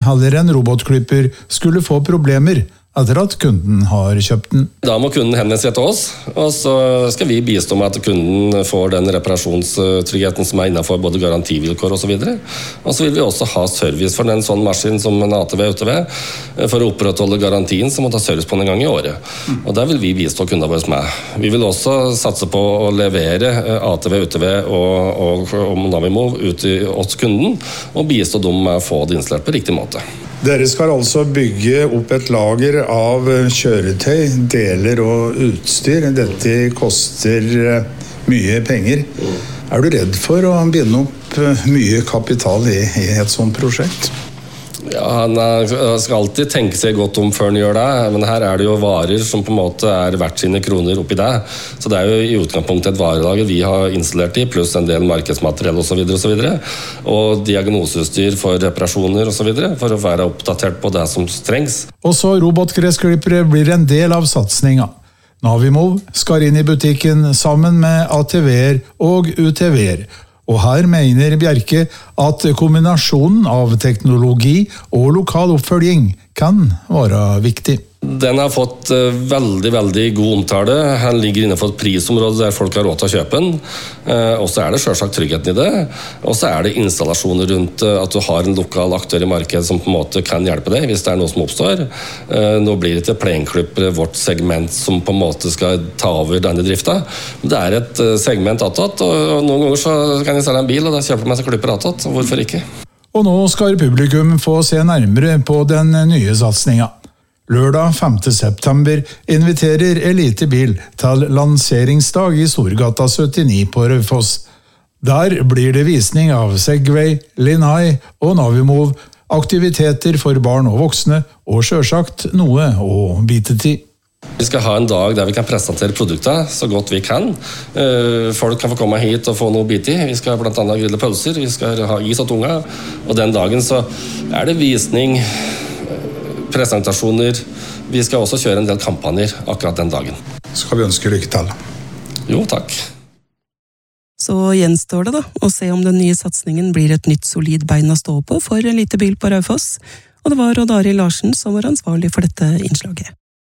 eller en robotklipper skulle få problemer etter at kunden har kjøpt den. Da må kunden henvende seg til oss, og så skal vi bistå med at kunden får den reparasjonstryggheten som innenfor både garantivilkår og så videre. Og så vil vi også ha service for en sånn maskin som en ATV og UTV. For å opprettholde garantien så må ta service på en gang i året. Og der vil vi bistå kundene våre med. Vi vil også satse på å levere ATV, UTV og Navimo ut til oss kunden, og bistå dem med å få det installert på riktig måte. Dere skal altså bygge opp et lager av kjøretøy, deler og utstyr. Dette koster mye penger. Er du redd for å binde opp mye kapital i et sånt prosjekt? Ja, han skal alltid tenke seg godt om før han gjør det, men her er det jo varer som på en måte er verdt sine kroner oppi det. Så det er jo i utgangspunktet et varelager vi har installert i, pluss en del markedsmateriell og så videre, og diagnoseutstyr for reparasjoner og så videre, for å være oppdatert på det som trengs. Også robotgressklippere blir en del av satsninga. Navimo skal inn i butikken sammen med ATV-er og UTV-er. Og her mener Bjerke at kombinasjonen av teknologi og lokal oppfølging kan være viktig. Den har fått veldig, veldig god omtale. Den ligger innenfor et prisområde der folk har råd til å kjøpe den. Og så er det selvsagt tryggheten i det. Og så er det installasjoner rundt at du har en lokal aktør i markedet som på en måte kan hjelpe deg hvis det er noe som oppstår. Nå blir det ikke plenklippere vårt segment som på en måte skal ta over denne drifta. Det er et segment attåt, og noen ganger så kan jeg selge en bil, og da kjøper jeg meg seg klipper attåt. Hvorfor ikke? Og nå skal publikum få se nærmere på den nye satsninga. Lørdag 5. september inviterer Elite Bil til lanseringsdag i Storgata 79 på Raufoss. Der blir det visning av Segway, Linhai og Navimov, aktiviteter for barn og voksne, og selvsagt noe å bite til. Vi skal ha en dag der vi kan presentere produkter så godt vi kan. Folk kan få komme hit og få noe å bite i. Vi skal blant annet grille pølser, vi skal ha is og tunga, og den dagen så er det visning, presentasjoner. Vi skal også kjøre en del kampanjer akkurat den dagen. Skal vi ønske lykke til? Jo, takk. Så gjenstår det da, å se om den nye satsningen blir et nytt solid bein å stå på for Elite Bil på Raufoss. Og det var Odd Arild Larsen som var ansvarlig for dette innslaget.